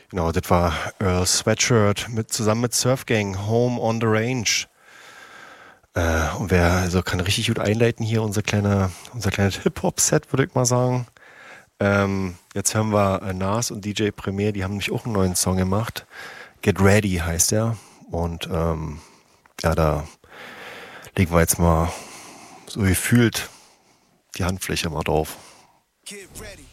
Genau, das war Earl Sweatshirt zusammen mit Surf Gang, Home on the Range. Und wer also kann richtig gut einleiten hier unser kleines Hip-Hop-Set, würde ich mal sagen. Jetzt hören wir Nas und DJ Premier, die haben nämlich auch einen neuen Song gemacht. Get Ready heißt er. Und ja, da legen wir jetzt mal so gefühlt die Handfläche mal drauf. Get ready.